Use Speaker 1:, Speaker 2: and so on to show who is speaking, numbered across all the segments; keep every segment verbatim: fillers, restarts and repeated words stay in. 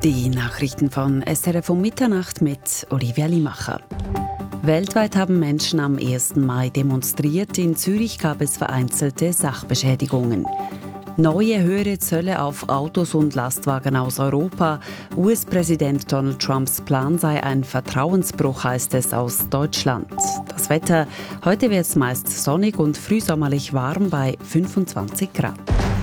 Speaker 1: Die Nachrichten von S R F um Mitternacht mit Olivia Limacher. Weltweit haben Menschen am ersten Mai demonstriert. In Zürich gab es vereinzelte Sachbeschädigungen. Neue höhere Zölle auf Autos und Lastwagen aus Europa. U S-Präsident Donald Trumps Plan sei ein Vertrauensbruch, heißt es aus Deutschland. Das Wetter: Heute wird es meist sonnig und frühsommerlich warm bei fünfundzwanzig Grad.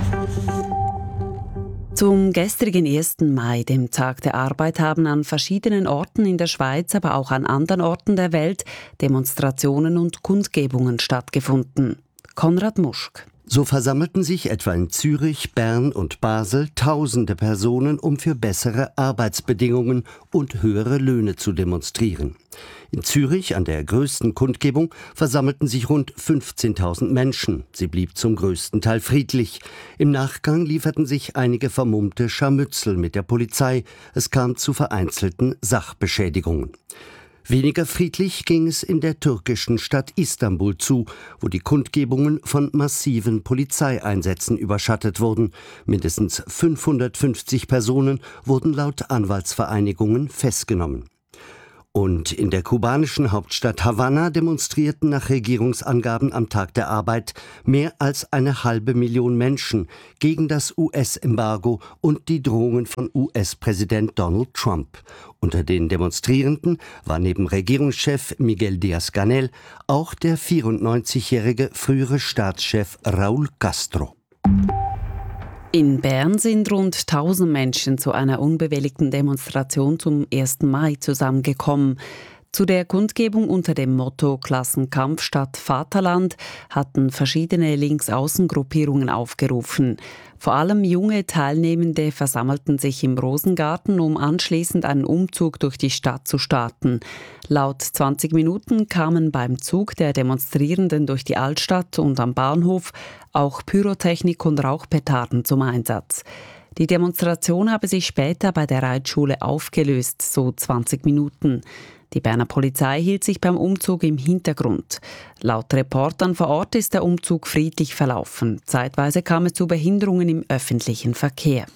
Speaker 1: Zum gestrigen ersten Mai, dem Tag der Arbeit, haben an verschiedenen Orten in der Schweiz, aber auch an anderen Orten der Welt Demonstrationen und Kundgebungen stattgefunden. Konrad Muschk.
Speaker 2: So versammelten sich etwa in Zürich, Bern und Basel tausende Personen, um für bessere Arbeitsbedingungen und höhere Löhne zu demonstrieren. In Zürich, an der größten Kundgebung, versammelten sich rund fünfzehntausend Menschen. Sie blieb zum größten Teil friedlich. Im Nachgang lieferten sich einige vermummte Scharmützel mit der Polizei. Es kam zu vereinzelten Sachbeschädigungen. Weniger friedlich ging es in der türkischen Stadt Istanbul zu, wo die Kundgebungen von massiven Polizeieinsätzen überschattet wurden. Mindestens fünfhundertfünfzig Personen wurden laut Anwaltsvereinigungen festgenommen. Und in der kubanischen Hauptstadt Havanna demonstrierten nach Regierungsangaben am Tag der Arbeit mehr als eine halbe Million Menschen gegen das U S-Embargo und die Drohungen von U S-Präsident Donald Trump. Unter den Demonstrierenden war neben Regierungschef Miguel Díaz-Canel auch der vierundneunzigjährige frühere Staatschef Raúl Castro.
Speaker 1: In Bern sind rund tausend Menschen zu einer unbewilligten Demonstration zum ersten Mai zusammengekommen. Zu der Kundgebung unter dem Motto Klassenkampf statt Vaterland hatten verschiedene Linksaußengruppierungen aufgerufen. Vor allem junge Teilnehmende versammelten sich im Rosengarten, um anschließend einen Umzug durch die Stadt zu starten. Laut zwanzig Minuten kamen beim Zug der Demonstrierenden durch die Altstadt und am Bahnhof auch Pyrotechnik und Rauchpetarden zum Einsatz. Die Demonstration habe sich später bei der Reitschule aufgelöst, so zwanzig Minuten. Die Berner Polizei hielt sich beim Umzug im Hintergrund. Laut Reportern vor Ort ist der Umzug friedlich verlaufen. Zeitweise kam es zu Behinderungen im öffentlichen Verkehr.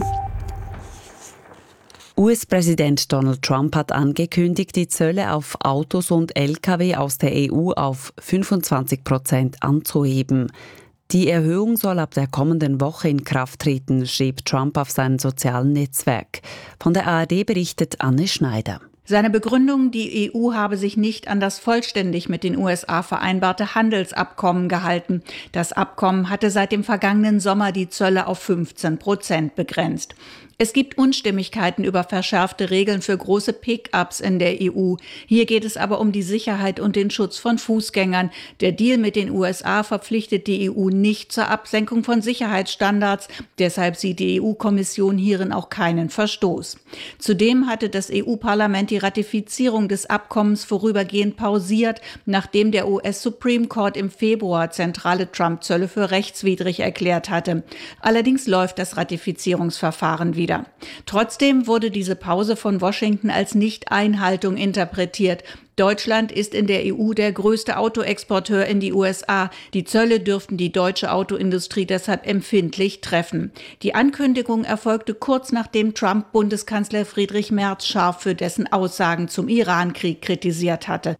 Speaker 1: U S-Präsident Donald Trump hat angekündigt, die Zölle auf Autos und L K W aus der E U auf fünfundzwanzig Prozent anzuheben. Die Erhöhung soll ab der kommenden Woche in Kraft treten, schrieb Trump auf seinem sozialen Netzwerk. Von der A R D berichtet Anne Schneider.
Speaker 3: Seine Begründung, die E U habe sich nicht an das vollständig mit den U S A vereinbarte Handelsabkommen gehalten. Das Abkommen hatte seit dem vergangenen Sommer die Zölle auf fünfzehn Prozent begrenzt. Es gibt Unstimmigkeiten über verschärfte Regeln für große Pick-ups in der E U. Hier geht es aber um die Sicherheit und den Schutz von Fußgängern. Der Deal mit den U S A verpflichtet die E U nicht zur Absenkung von Sicherheitsstandards. Deshalb sieht die E U-Kommission hierin auch keinen Verstoß. Zudem hatte das E U-Parlament die Ratifizierung des Abkommens vorübergehend pausiert, nachdem der U S-Supreme Court im Februar zentrale Trump-Zölle für rechtswidrig erklärt hatte. Allerdings läuft das Ratifizierungsverfahren wieder. Trotzdem wurde diese Pause von Washington als Nicht-Einhaltung interpretiert. Deutschland ist in der E U der größte Autoexporteur in die U S A. Die Zölle dürften die deutsche Autoindustrie deshalb empfindlich treffen. Die Ankündigung erfolgte kurz nachdem Trump Bundeskanzler Friedrich Merz scharf für dessen Aussagen zum Irankrieg kritisiert hatte.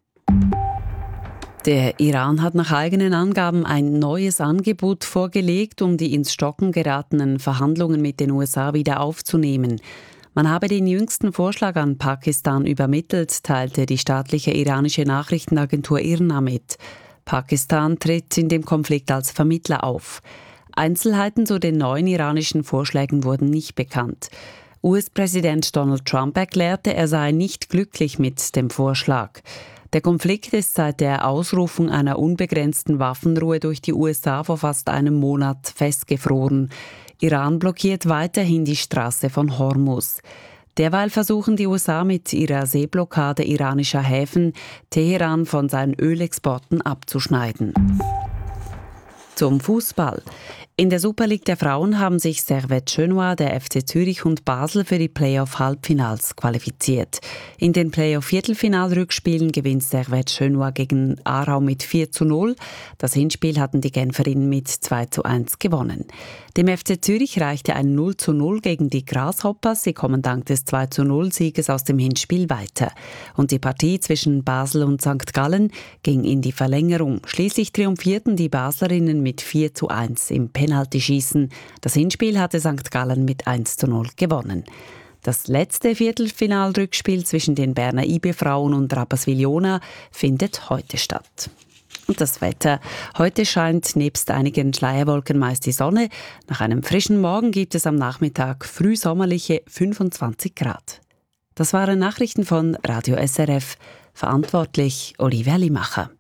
Speaker 1: Der Iran hat nach eigenen Angaben ein neues Angebot vorgelegt, um die ins Stocken geratenen Verhandlungen mit den U S A wieder aufzunehmen. Man habe den jüngsten Vorschlag an Pakistan übermittelt, teilte die staatliche iranische Nachrichtenagentur I R N A mit. Pakistan tritt in dem Konflikt als Vermittler auf. Einzelheiten zu den neuen iranischen Vorschlägen wurden nicht bekannt. U S-Präsident Donald Trump erklärte, er sei nicht glücklich mit dem Vorschlag. Der Konflikt ist seit der Ausrufung einer unbegrenzten Waffenruhe durch die U S A vor fast einem Monat festgefroren. Iran blockiert weiterhin die Straße von Hormuz. Derweil versuchen die U S A mit ihrer Seeblockade iranischer Häfen, Teheran von seinen Ölexporten abzuschneiden. Zum Fußball. In der Super League der Frauen haben sich Servette Genua, der F C Zürich und Basel für die Playoff-Halbfinals qualifiziert. In den Playoff-Viertelfinal-Rückspielen gewinnt Servette Genua gegen Aarau mit vier zu null. Das Hinspiel hatten die Genferinnen mit zwei zu eins gewonnen. Dem F C Zürich reichte ein null zu null gegen die Grasshoppers. Sie kommen dank des zwei zu null Sieges aus dem Hinspiel weiter. Und die Partie zwischen Basel und Sankt Gallen ging in die Verlängerung. Schließlich triumphierten die Baslerinnen mit vier zu eins im Penaltyschießen. Das Hinspiel hatte Sankt Gallen mit eins zu null gewonnen. Das letzte Viertelfinalrückspiel zwischen den Berner I B-Frauen und Rapperswil-Jona findet heute statt. Und das Wetter. Heute scheint nebst einigen Schleierwolken meist die Sonne. Nach einem frischen Morgen gibt es am Nachmittag frühsommerliche fünfundzwanzig Grad. Das waren Nachrichten von Radio S R F. Verantwortlich Olivia Limacher.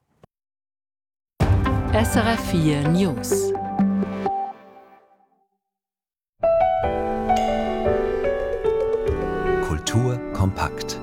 Speaker 4: S R F vier News.
Speaker 5: Kultur kompakt.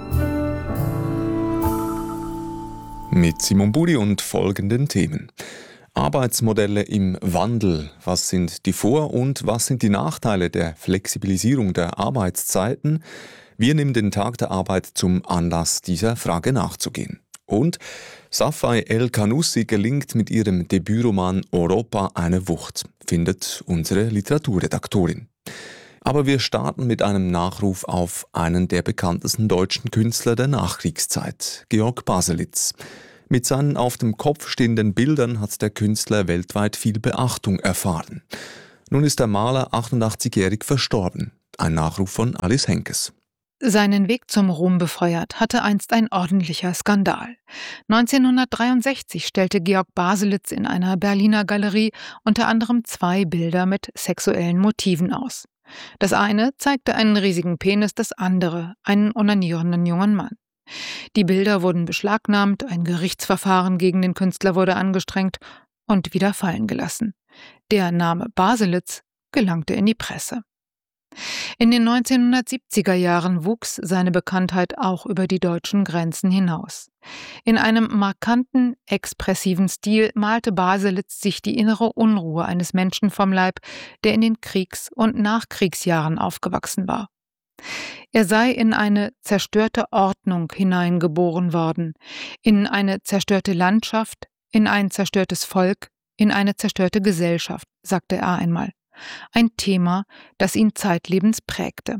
Speaker 6: Mit Simon Budi und folgenden Themen. Arbeitsmodelle im Wandel. Was sind die Vor- und was sind die Nachteile der Flexibilisierung der Arbeitszeiten? Wir nehmen den Tag der Arbeit zum Anlass, dieser Frage nachzugehen. Und Safai El-Kanoussi gelingt mit ihrem Debütroman Europa eine Wucht, findet unsere Literaturredaktorin. Aber wir starten mit einem Nachruf auf einen der bekanntesten deutschen Künstler der Nachkriegszeit, Georg Baselitz. Mit seinen auf dem Kopf stehenden Bildern hat der Künstler weltweit viel Beachtung erfahren. Nun ist der Maler achtundachtzigjährig verstorben. Ein Nachruf von Alice Henkes.
Speaker 7: Seinen Weg zum Ruhm befeuert hatte einst ein ordentlicher Skandal. neunzehnhundertdreiundsechzig stellte Georg Baselitz in einer Berliner Galerie unter anderem zwei Bilder mit sexuellen Motiven aus. Das eine zeigte einen riesigen Penis, das andere einen onanierenden jungen Mann. Die Bilder wurden beschlagnahmt, ein Gerichtsverfahren gegen den Künstler wurde angestrengt und wieder fallen gelassen. Der Name Baselitz gelangte in die Presse. In den neunzehnhundertsiebziger Jahren wuchs seine Bekanntheit auch über die deutschen Grenzen hinaus. In einem markanten, expressiven Stil malte Baselitz sich die innere Unruhe eines Menschen vom Leib, der in den Kriegs- und Nachkriegsjahren aufgewachsen war. Er sei in eine zerstörte Ordnung hineingeboren worden, in eine zerstörte Landschaft, in ein zerstörtes Volk, in eine zerstörte Gesellschaft, sagte er einmal. Ein Thema, das ihn zeitlebens prägte.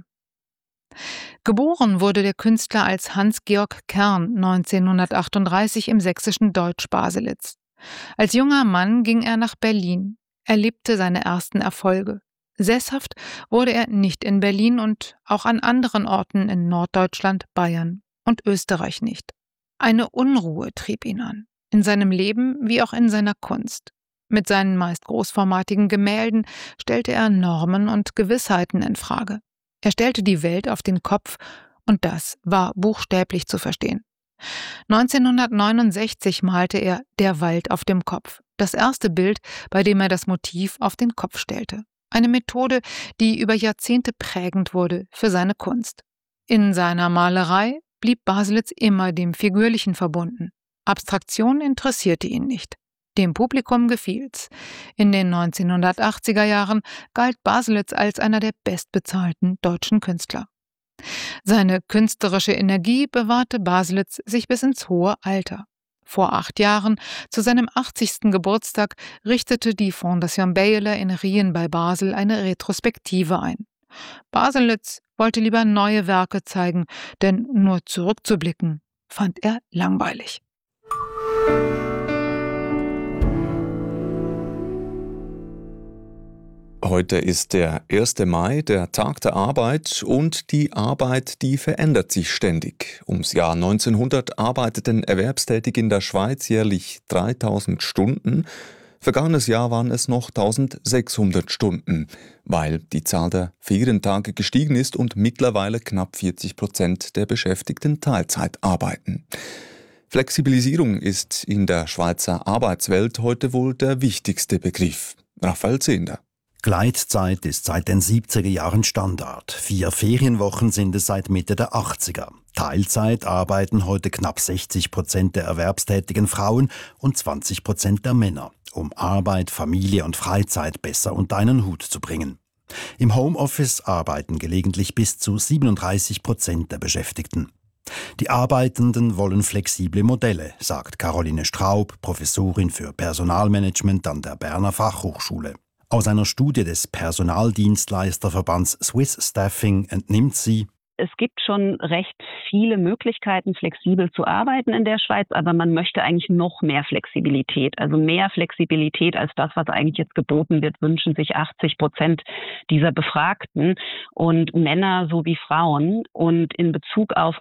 Speaker 7: Geboren wurde der Künstler als Hans-Georg Kern neunzehnhundertachtunddreißig im sächsischen Deutsch-Baselitz. Als junger Mann ging er nach Berlin, erlebte seine ersten Erfolge. Sesshaft wurde er nicht in Berlin und auch an anderen Orten in Norddeutschland, Bayern und Österreich nicht. Eine Unruhe trieb ihn an, in seinem Leben wie auch in seiner Kunst. Mit seinen meist großformatigen Gemälden stellte er Normen und Gewissheiten in Frage. Er stellte die Welt auf den Kopf und das war buchstäblich zu verstehen. neunzehnhundertneunundsechzig malte er Der Wald auf dem Kopf, das erste Bild, bei dem er das Motiv auf den Kopf stellte. Eine Methode, die über Jahrzehnte prägend wurde für seine Kunst. In seiner Malerei blieb Baselitz immer dem Figürlichen verbunden. Abstraktion interessierte ihn nicht. Dem Publikum gefiel's. In den neunzehnhundertachtziger Jahren galt Baselitz als einer der bestbezahlten deutschen Künstler. Seine künstlerische Energie bewahrte Baselitz sich bis ins hohe Alter. Vor acht Jahren, zu seinem achtzigsten Geburtstag, richtete die Fondation Bayerle in Rien bei Basel eine Retrospektive ein. Baselitz wollte lieber neue Werke zeigen, denn nur zurückzublicken fand er langweilig.
Speaker 6: Heute ist der erste Mai, der Tag der Arbeit, und die Arbeit, die verändert sich ständig. Ums Jahr neunzehnhundert arbeiteten Erwerbstätige in der Schweiz jährlich dreitausend Stunden. Vergangenes Jahr waren es noch eintausendsechshundert Stunden, weil die Zahl der Ferientage gestiegen ist und mittlerweile knapp vierzig Prozent der Beschäftigten Teilzeit arbeiten. Flexibilisierung ist in der Schweizer Arbeitswelt heute wohl der wichtigste Begriff. Raphael Zehnder.
Speaker 5: Gleitzeit ist seit den siebziger Jahren Standard. Vier Ferienwochen sind es seit Mitte der achtziger. Teilzeit arbeiten heute knapp sechzig Prozent der erwerbstätigen Frauen und zwanzig Prozent der Männer. um Arbeit, Familie und Freizeit besser unter einen Hut zu bringen. Im Homeoffice arbeiten gelegentlich bis zu siebenunddreißig Prozent der Beschäftigten. Die Arbeitenden wollen flexible Modelle, sagt Caroline Straub, Professorin für Personalmanagement an der Berner Fachhochschule. Aus einer Studie des Personaldienstleisterverbands Swiss Staffing entnimmt sie:
Speaker 8: Es gibt schon recht viele Möglichkeiten, flexibel zu arbeiten in der Schweiz, aber man möchte eigentlich noch mehr Flexibilität. Also mehr Flexibilität als das, was eigentlich jetzt geboten wird, wünschen sich achtzig Prozent dieser Befragten und Männer sowie Frauen. Und in Bezug auf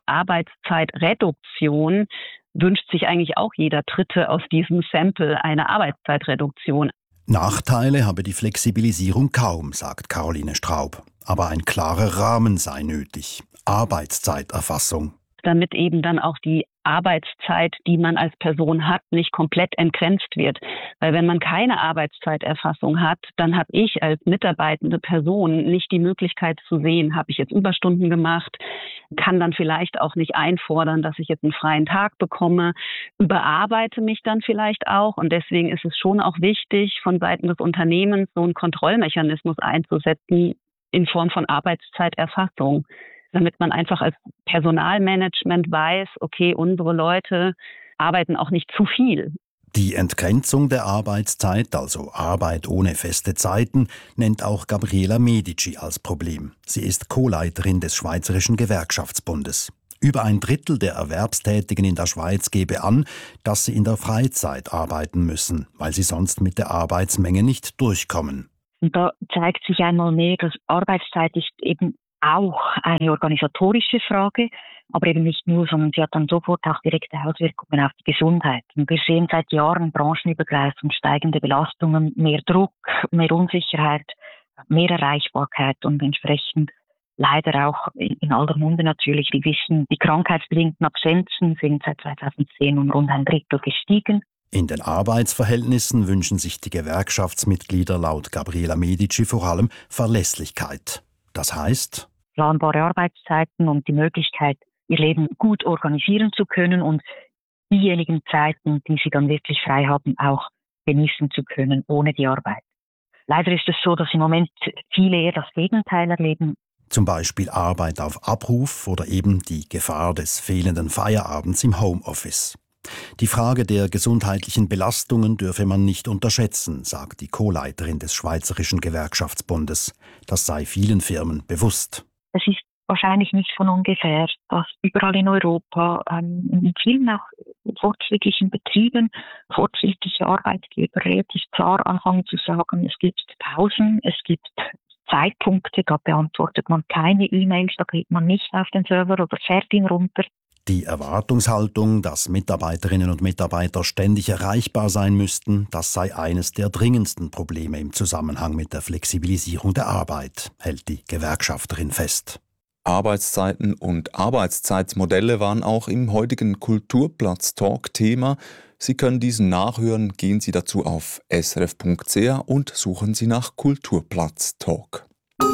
Speaker 8: Arbeitszeitreduktion wünscht sich eigentlich auch jeder Dritte aus diesem Sample eine Arbeitszeitreduktion.
Speaker 5: Nachteile habe die Flexibilisierung kaum, sagt Caroline Straub. Aber ein klarer Rahmen sei nötig. Arbeitszeiterfassung.
Speaker 8: Damit eben dann auch die Arbeitszeit, die man als Person hat, nicht komplett entgrenzt wird. Weil wenn man keine Arbeitszeiterfassung hat, dann habe ich als mitarbeitende Person nicht die Möglichkeit zu sehen, habe ich jetzt Überstunden gemacht, kann dann vielleicht auch nicht einfordern, dass ich jetzt einen freien Tag bekomme, überarbeite mich dann vielleicht auch. Und deswegen ist es schon auch wichtig, von Seiten des Unternehmens so einen Kontrollmechanismus einzusetzen in Form von Arbeitszeiterfassung, damit man einfach als Personalmanagement weiß, okay, unsere Leute arbeiten auch nicht zu viel.
Speaker 5: Die Entgrenzung der Arbeitszeit, also Arbeit ohne feste Zeiten, nennt auch Gabriela Medici als Problem. Sie ist Co-Leiterin des Schweizerischen Gewerkschaftsbundes. Über ein Drittel der Erwerbstätigen in der Schweiz gebe an, dass sie in der Freizeit arbeiten müssen, weil sie sonst mit der Arbeitsmenge nicht durchkommen.
Speaker 9: Und da zeigt sich einmal mehr, dass Arbeitszeit ist eben auch eine organisatorische Frage, aber eben nicht nur, sondern sie hat dann sofort auch direkte Auswirkungen auf die Gesundheit. Und wir sehen seit Jahren branchenübergreifend steigende Belastungen, mehr Druck, mehr Unsicherheit, mehr Erreichbarkeit und entsprechend leider auch in aller Munde natürlich. Wir wissen, die krankheitsbedingten Absenzen sind seit zweitausendzehn um rund ein Drittel gestiegen.
Speaker 5: In den Arbeitsverhältnissen wünschen sich die Gewerkschaftsmitglieder laut Gabriela Medici vor allem Verlässlichkeit. Das heißt,
Speaker 9: planbare Arbeitszeiten und die Möglichkeit, ihr Leben gut organisieren zu können und diejenigen Zeiten, die sie dann wirklich frei haben, auch genießen zu können, ohne die Arbeit. Leider ist es so, dass im Moment viele eher das Gegenteil erleben.
Speaker 5: Zum Beispiel Arbeit auf Abruf oder eben die Gefahr des fehlenden Feierabends im Homeoffice. Die Frage der gesundheitlichen Belastungen dürfe man nicht unterschätzen, sagt die Co-Leiterin des Schweizerischen Gewerkschaftsbundes. Das sei vielen Firmen bewusst.
Speaker 9: Es ist wahrscheinlich nicht von ungefähr, dass überall in Europa, ähm, in vielen auch fortschrittlichen Betrieben, fortschrittliche Arbeitgeber relativ klar anfangen zu sagen, es gibt Pausen, es gibt Zeitpunkte, da beantwortet man keine E-Mails, da geht man nicht auf den Server oder fährt ihn runter.
Speaker 5: Die Erwartungshaltung, dass Mitarbeiterinnen und Mitarbeiter ständig erreichbar sein müssten, das sei eines der dringendsten Probleme im Zusammenhang mit der Flexibilisierung der Arbeit, hält die Gewerkschafterin fest.
Speaker 6: Arbeitszeiten und Arbeitszeitmodelle waren auch im heutigen Kulturplatz-Talk Thema. Sie können diesen nachhören, gehen Sie dazu auf s r f punkt c h und suchen Sie nach Kulturplatz-Talk.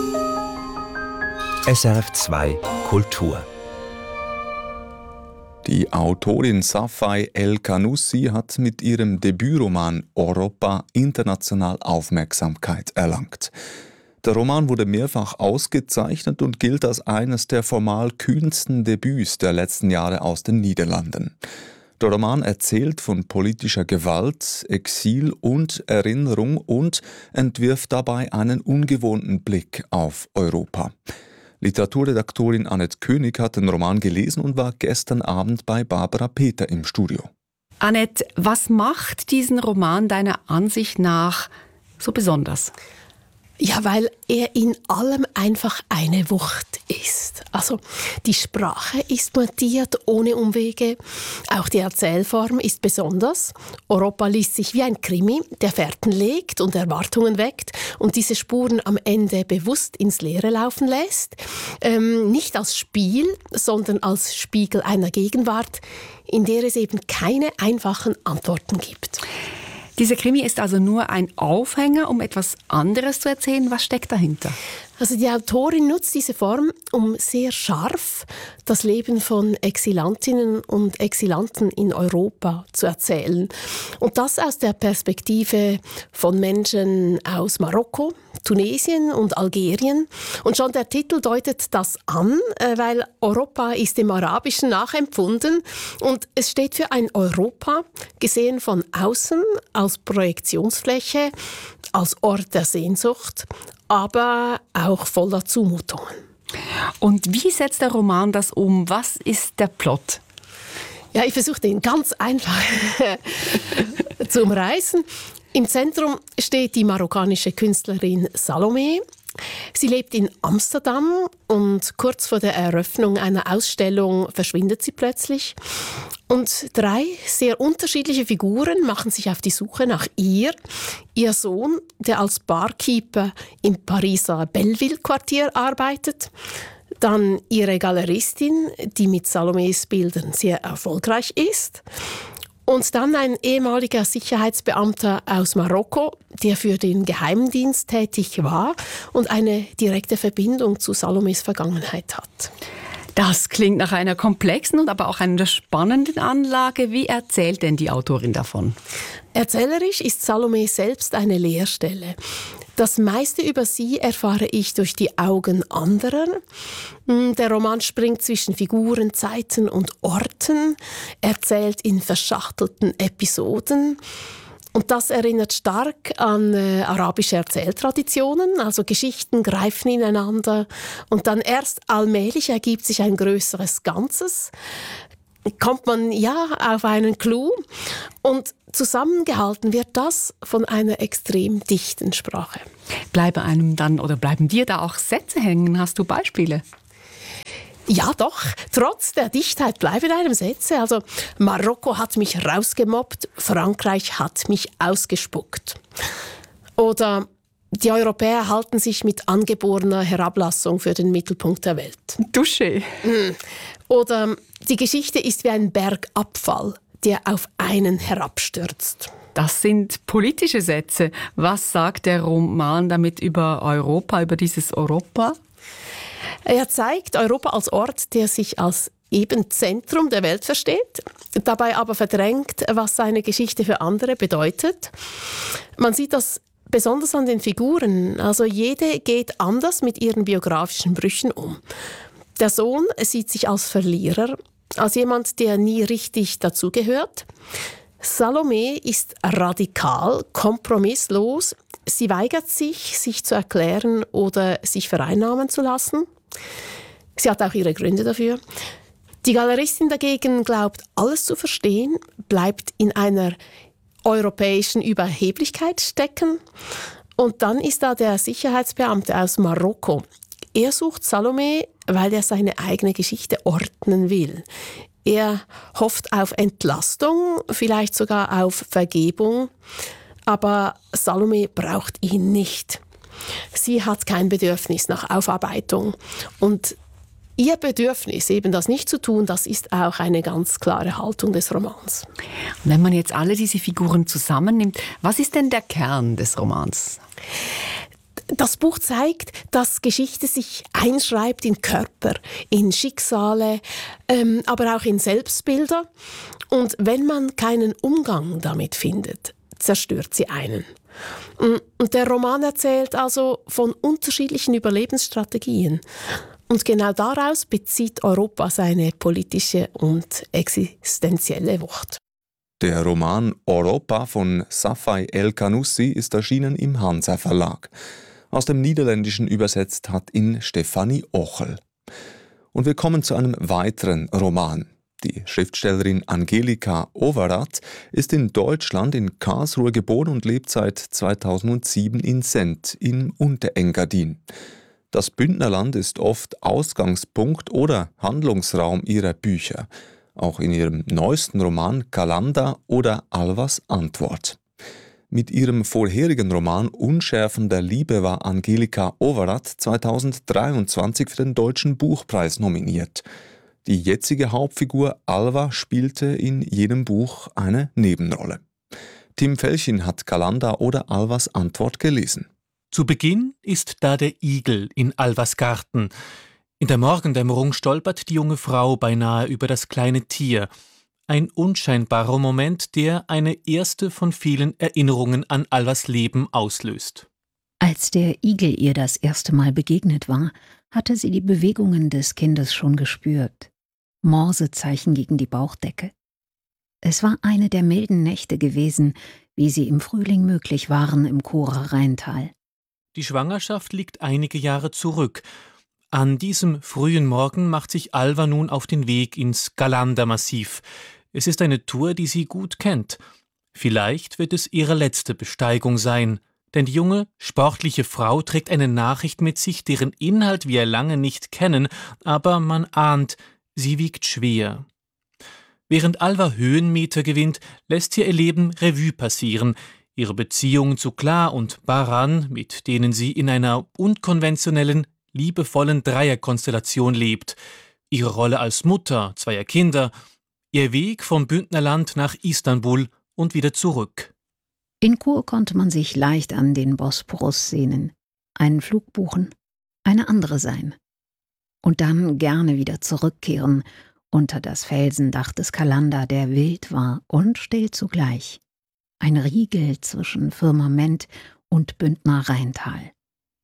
Speaker 10: S R F zwei Kultur.
Speaker 6: Die Autorin Safai El-Kanoussi hat mit ihrem Debütroman Europa international Aufmerksamkeit erlangt. Der Roman wurde mehrfach ausgezeichnet und gilt als eines der formal kühnsten Debüts der letzten Jahre aus den Niederlanden. Der Roman erzählt von politischer Gewalt, Exil und Erinnerung und entwirft dabei einen ungewohnten Blick auf Europa. Literaturredaktorin Annette König hat den Roman gelesen und war gestern Abend bei Barbara Peter im Studio.
Speaker 4: Annette, was macht diesen Roman deiner Ansicht nach so besonders?
Speaker 11: Ja, weil er in allem einfach eine Wucht ist. Also die Sprache ist montiert ohne Umwege. Auch die Erzählform ist besonders. Europa liest sich wie ein Krimi, der Fährten legt und Erwartungen weckt und diese Spuren am Ende bewusst ins Leere laufen lässt. Ähm, nicht als Spiel, sondern als Spiegel einer Gegenwart, in der es eben keine einfachen Antworten gibt.
Speaker 4: Dieser Krimi ist also nur ein Aufhänger, um etwas anderes zu erzählen. Was steckt dahinter?
Speaker 11: Also die Autorin nutzt diese Form, um sehr scharf das Leben von Exilantinnen und Exilanten in Europa zu erzählen. Und das aus der Perspektive von Menschen aus Marokko, Tunesien und Algerien. Und schon der Titel deutet das an, weil Europa ist dem Arabischen nachempfunden. Und es steht für ein Europa, gesehen von außen, als Projektionsfläche, als Ort der Sehnsucht, aber auch voller Zumutungen.
Speaker 4: Und wie setzt der Roman das um? Was ist der Plot?
Speaker 11: Ja, ich versuche den ganz einfach zu umreißen. Im Zentrum steht die marokkanische Künstlerin Salome. Sie lebt in Amsterdam und kurz vor der Eröffnung einer Ausstellung verschwindet sie plötzlich. Und drei sehr unterschiedliche Figuren machen sich auf die Suche nach ihr. Ihr Sohn, der als Barkeeper im Pariser Belleville-Quartier arbeitet. Dann ihre Galeristin, die mit Salomes Bildern sehr erfolgreich ist. Und dann ein ehemaliger Sicherheitsbeamter aus Marokko, der für den Geheimdienst tätig war und eine direkte Verbindung zu Salomes Vergangenheit hat.
Speaker 4: Das klingt nach einer komplexen und aber auch einer spannenden Anlage. Wie erzählt denn die Autorin davon?
Speaker 11: Erzählerisch ist Salome selbst eine Lehrstelle. Das meiste über sie erfahre ich durch die Augen anderer. Der Roman springt zwischen Figuren, Zeiten und Orten, erzählt in verschachtelten Episoden. Und das erinnert stark an äh, arabische Erzähltraditionen, also Geschichten greifen ineinander und dann erst allmählich ergibt sich ein größeres Ganzes. Kommt man ja auf einen Clou und zusammengehalten wird das von einer extrem dichten Sprache.
Speaker 4: Bleibe einem dann oder bleiben dir da auch Sätze hängen? Hast du Beispiele?
Speaker 11: Ja, doch. Trotz der Dichtheit bleiben einem Sätze. Also Marokko hat mich rausgemobbt, Frankreich hat mich ausgespuckt. Oder die Europäer halten sich mit angeborener Herablassung für den Mittelpunkt der Welt.
Speaker 4: Touché.
Speaker 11: Oder die Geschichte ist wie ein Berg Abfall, der auf einen herabstürzt.
Speaker 4: Das sind politische Sätze. Was sagt der Roman damit über Europa, über dieses Europa?
Speaker 11: Er zeigt Europa als Ort, der sich als eben Zentrum der Welt versteht, dabei aber verdrängt, was seine Geschichte für andere bedeutet. Man sieht das besonders an den Figuren. Also jede geht anders mit ihren biografischen Brüchen um. Der Sohn sieht sich als Verlierer, als jemand, der nie richtig dazugehört. Salome ist radikal, kompromisslos. Sie weigert sich, sich zu erklären oder sich vereinnahmen zu lassen. Sie hat auch ihre Gründe dafür. Die Galeristin dagegen glaubt, alles zu verstehen, bleibt in einer europäischen Überheblichkeit stecken. Und dann ist da der Sicherheitsbeamte aus Marokko. Er sucht Salome, weil er seine eigene Geschichte ordnen will. Er hofft auf Entlastung, vielleicht sogar auf Vergebung. Aber Salome braucht ihn nicht. Sie hat kein Bedürfnis nach Aufarbeitung. Und ihr Bedürfnis, eben das nicht zu tun, das ist auch eine ganz klare Haltung des Romans.
Speaker 4: Wenn man jetzt alle diese Figuren zusammennimmt, was ist denn der Kern des Romans?
Speaker 11: Das Buch zeigt, dass Geschichte sich einschreibt in Körper, in Schicksale, ähm, aber auch in Selbstbilder. Und wenn man keinen Umgang damit findet, zerstört sie einen. Und der Roman erzählt also von unterschiedlichen Überlebensstrategien. Und genau daraus bezieht Europa seine politische und existenzielle Wucht.
Speaker 6: Der Roman Europa von Safai El-Kanoussi ist erschienen im Hansa Verlag. Aus dem Niederländischen übersetzt hat ihn Stefanie Ochel. Und wir kommen zu einem weiteren Roman. Die Schriftstellerin Angelika Overath ist in Deutschland in Karlsruhe geboren und lebt seit zweitausendsieben in Sent im Unterengadin. Das Bündnerland ist oft Ausgangspunkt oder Handlungsraum ihrer Bücher, auch in ihrem neuesten Roman Kalanda oder Alvas Antwort. Mit ihrem vorherigen Roman Unschärfen der Liebe war Angelika Overath zweitausenddreiundzwanzig für den Deutschen Buchpreis nominiert. Die jetzige Hauptfigur Alva spielte in jenem Buch eine Nebenrolle. Tim Felchin hat Galanda oder Alvas Antwort gelesen.
Speaker 12: Zu Beginn ist da der Igel in Alvas Garten. In der Morgendämmerung stolpert die junge Frau beinahe über das kleine Tier. Ein unscheinbarer Moment, der eine erste von vielen Erinnerungen an Alvas Leben auslöst.
Speaker 13: Als der Igel ihr das erste Mal begegnet war, hatte sie die Bewegungen des Kindes schon gespürt. Morsezeichen gegen die Bauchdecke. Es war eine der milden Nächte gewesen, wie sie im Frühling möglich waren im Churer Rheintal.
Speaker 12: Die Schwangerschaft liegt einige Jahre zurück. An diesem frühen Morgen macht sich Alva nun auf den Weg ins Galanda-Massiv. Es ist eine Tour, die sie gut kennt. Vielleicht wird es ihre letzte Besteigung sein, denn die junge, sportliche Frau trägt eine Nachricht mit sich, deren Inhalt wir lange nicht kennen, aber man ahnt, sie wiegt schwer. Während Alva Höhenmeter gewinnt, lässt sie ihr Leben Revue passieren, ihre Beziehungen zu Klar und Baran, mit denen sie in einer unkonventionellen, liebevollen Dreierkonstellation lebt, ihre Rolle als Mutter zweier Kinder, ihr Weg vom Bündnerland nach Istanbul und wieder zurück.
Speaker 13: In Chur konnte man sich leicht an den Bosporus sehnen, einen Flug buchen, eine andere sein. Und dann gerne wieder zurückkehren unter das Felsendach des Galanda, der wild war und still zugleich. Ein Riegel zwischen Firmament und Bündner Rheintal.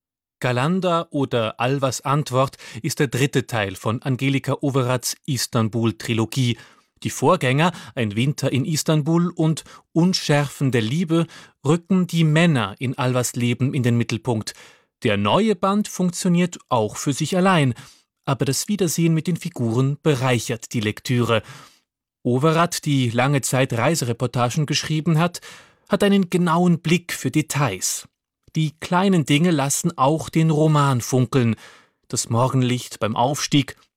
Speaker 12: Galanda oder Alvas Antwort ist der dritte Teil von Angelika Overatz Istanbul-Trilogie. Die Vorgänger, Ein Winter in Istanbul und Unschärfen der Liebe, rücken die Männer in Alvas Leben in den Mittelpunkt. Der neue Band funktioniert auch für sich allein, aber das Wiedersehen mit den Figuren bereichert die Lektüre. Overath, die lange Zeit Reisereportagen geschrieben hat, hat einen genauen Blick für Details. Die kleinen Dinge lassen auch den Roman funkeln. Das Morgenlicht beim Aufstieg,